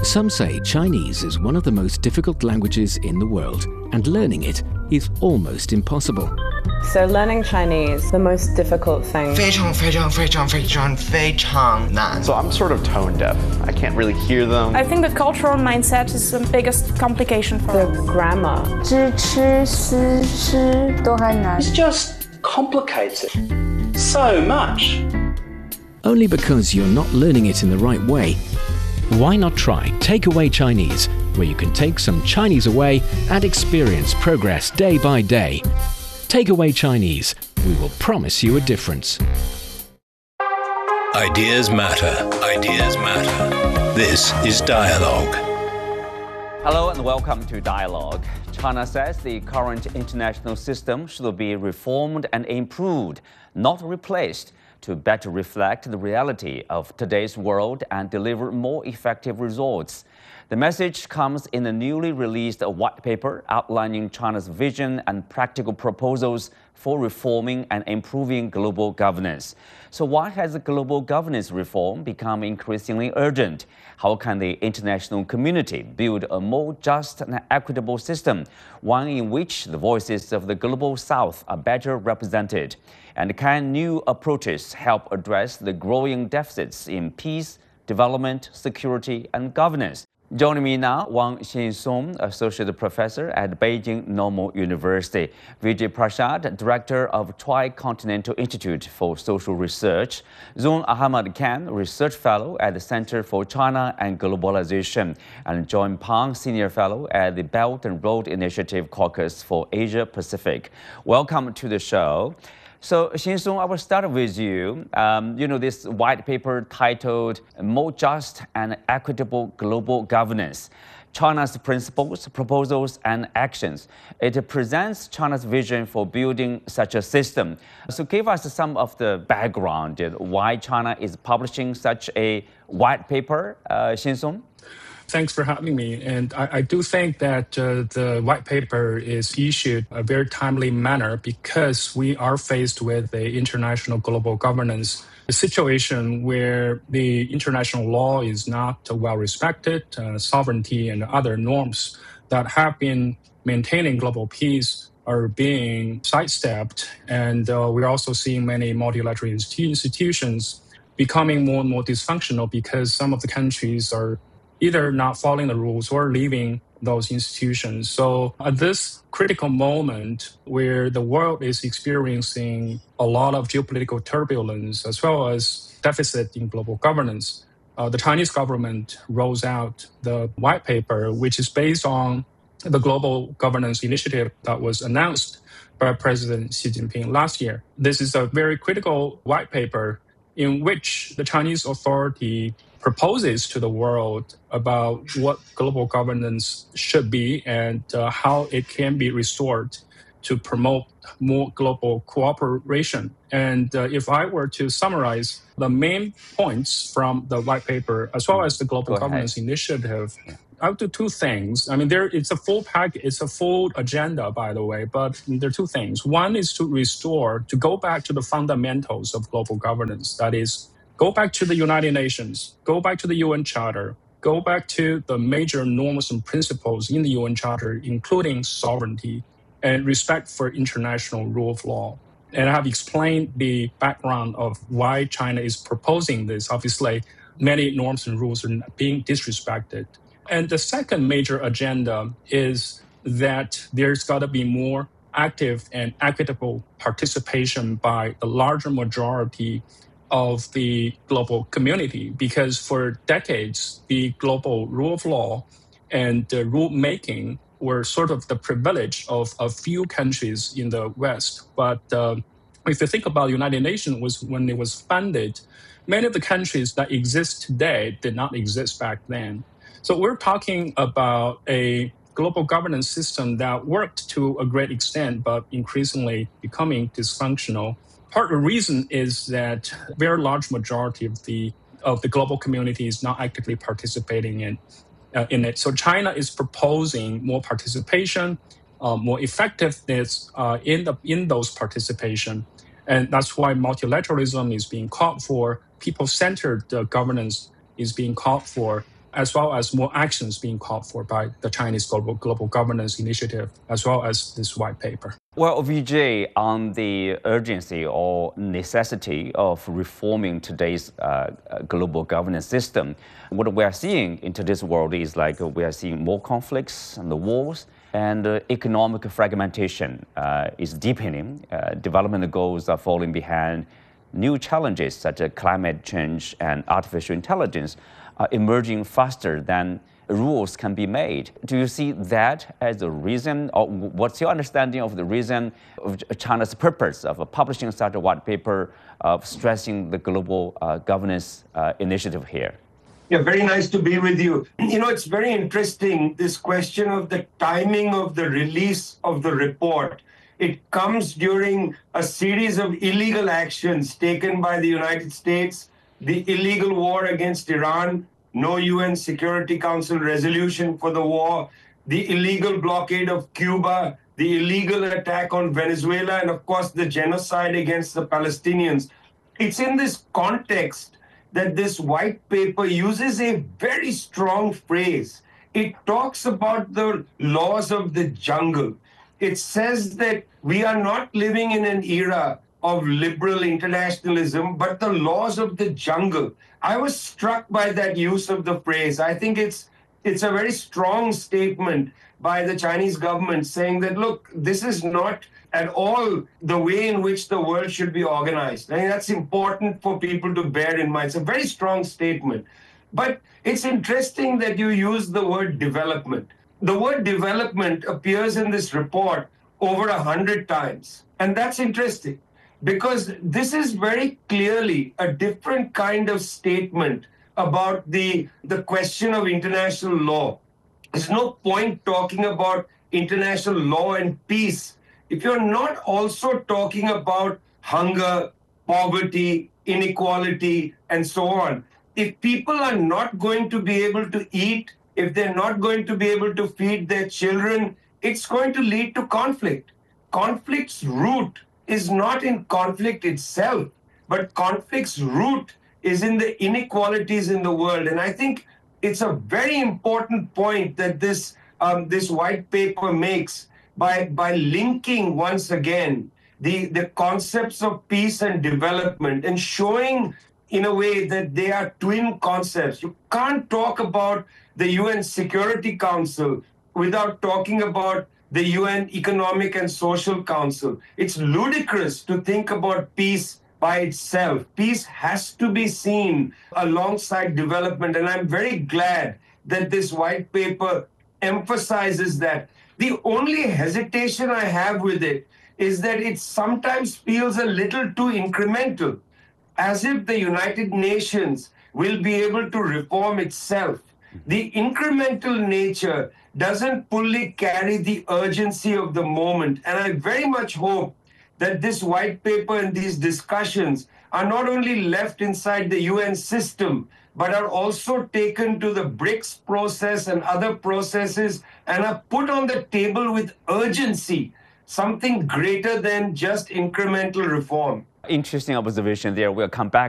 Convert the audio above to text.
Some say Chinese is one of the most difficult languages in the world, and learning it is almost impossible. So learning Chinese, the most difficult thing. 非常难. So I'm sort of tone deaf. I can't really hear them. I think the cultural mindset is the biggest complication for The us. grammar. 知吃思诗都很难。 It's just complicated so much. Only because you're not learning it in the right way. Why not try Takeaway Chinese, where you can take some Chinese away and experience progress day by day. Takeaway Chinese. We will promise you a difference. Ideas matter. Ideas matter. This is Dialogue. Hello and welcome to Dialogue. China says the current international system should be reformed and improved, not replaced, to better reflect the reality of today's world and deliver more effective results. The message comes in a newly released white paper outlining China's vision and practical proposals for reforming and improving global governance. So why has global governance reform become increasingly urgent? How can the international community build a more just and equitable system, one in which the voices of the global south are better represented? And can new approaches help address the growing deficits in peace, development, security, and governance? Joining me now, Wang Xinsong, Associate Professor at Beijing Normal University, Vijay Prashad, Director of Tri-Continental Institute for Social Research, Zung Ahmad Khan, Research Fellow at the Center for China and Globalization, and John Pang, Senior Fellow at the Belt and Road Initiative Caucus for Asia Pacific. Welcome to the show. So, Xinsong, I will start with you. This white paper titled More Just and Equitable Global Governance, China's Principles, Proposals, and Actions. It presents China's vision for building such a system. So give us some of the background, why China is publishing such a white paper, Xinsong. Thanks for having me. And I do think that the white paper is issued in a very timely manner because we are faced with the international global governance situation where the international law is not well respected, sovereignty and other norms that have been maintaining global peace are being sidestepped. And we're also seeing many multilateral institutions becoming more and more dysfunctional because some of the countries are either not following the rules or leaving those institutions. So at this critical moment where the world is experiencing a lot of geopolitical turbulence as well as deficit in global governance, the Chinese government rolls out the white paper, which is based on the global governance initiative that was announced by President Xi Jinping last year. This is a very critical white paper in which the Chinese authority proposes to the world about what global governance should be and how it can be restored to promote more global cooperation. And if I were to summarize the main points from the white paper, as well as the global governance initiative, I would do two things. I mean, it's a full package, it's a full agenda, by the way, but there are two things. One is to go back to the fundamentals of global governance. That is, go back to the United Nations, go back to the UN Charter, go back to the major norms and principles in the UN Charter, including sovereignty and respect for international rule of law. And I have explained the background of why China is proposing this. Obviously, many norms and rules are being disrespected. And the second major agenda is that there's got to be more active and equitable participation by the larger majority of the global community, because for decades, the global rule of law and rule making were sort of the privilege of a few countries in the West. But if you think about the United Nations, when it was founded, many of the countries that exist today did not exist back then. So we're talking about a global governance system that worked to a great extent, but increasingly becoming dysfunctional. Part of the reason is that a very large majority of the global community is not actively participating in it. So China is proposing more participation, more effectiveness in those participation. And that's why multilateralism is being called for, people-centered governance is being called for, as well as more actions being called for by the Chinese Global Governance Initiative, as well as this white paper. Well, Vijay, on the urgency or necessity of reforming today's global governance system, what we are seeing in today's world is like we are seeing more conflicts and the wars, and economic fragmentation is deepening. Development goals are falling behind. New challenges such as climate change and artificial intelligence are emerging faster than rules can be made. Do you see that as a reason, or what's your understanding of the reason of China's purpose of publishing such a white paper, of stressing the global governance initiative here? Yeah, very nice to be with you. You know, it's very interesting, this question of the timing of the release of the report. It comes during a series of illegal actions taken by the United States, the illegal war against Iran, no UN Security Council resolution for the war, the illegal blockade of Cuba, the illegal attack on Venezuela, and of course the genocide against the Palestinians. It's in this context that this white paper uses a very strong phrase. It talks about the laws of the jungle. It says that we are not living in an era of liberal internationalism, but the laws of the jungle. I was struck by that use of the phrase. I think it's a very strong statement by the Chinese government saying that, look, this is not at all the way in which the world should be organized. I think that's important for people to bear in mind. It's a very strong statement. But it's interesting that you use the word development. The word development appears in this report over 100 times. And that's interesting because this is very clearly a different kind of statement about the question of international law. There's no point talking about international law and peace if you're not also talking about hunger, poverty, inequality, and so on. If people are not going to be able to eat, if they're not going to be able to feed their children, it's going to lead to conflict. Conflict's root is not in conflict itself, but conflict's root is in the inequalities in the world. And I think it's a very important point that this white paper makes by linking once again the concepts of peace and development and showing in a way that they are twin concepts. You can't talk about the UN Security Council without talking about the UN Economic and Social Council. It's ludicrous to think about peace by itself. Peace has to be seen alongside development, and I'm very glad that this white paper emphasizes that. The only hesitation I have with it is that it sometimes feels a little too incremental, as if the United Nations will be able to reform itself. The incremental nature doesn't fully carry the urgency of the moment. And I very much hope that this white paper and these discussions are not only left inside the UN system, but are also taken to the BRICS process and other processes and are put on the table with urgency, something greater than just incremental reform. Interesting observation there. We'll come back